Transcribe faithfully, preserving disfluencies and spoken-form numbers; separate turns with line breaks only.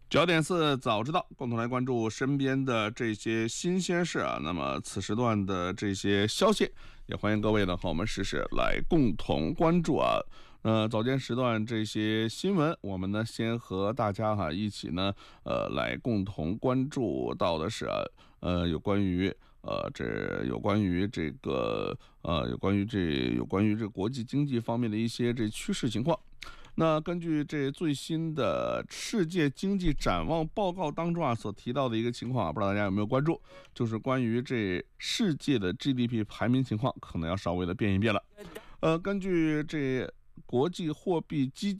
九点四早知道，共同来关注身边的这些新鲜事啊。那么此时段的这些消息，也欢迎各位呢和我们实时来共同关注啊。呃，早间时段这些新闻，我们呢先和大家哈一起呢，呃，来共同关注到的是啊，呃，有关于呃这有关于这个呃有关于这有关于这国际经济方面的一些这趋势情况。那根据这最新的世界经济展望报告当中啊所提到的一个情况啊，不知道大家有没有关注，就是关于这世界的 G D P 排名情况，可能要稍微的变一变了。呃，根据这国际货币基